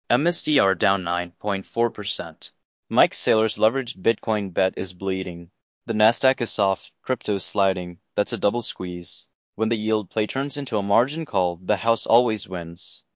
MSTR down 9.4%. Mike Saylor's leveraged Bitcoin bet is bleeding. The Nasdaq is soft, crypto's sliding. That's a double squeeze. When the yield play turns into a margin call, the house always wins.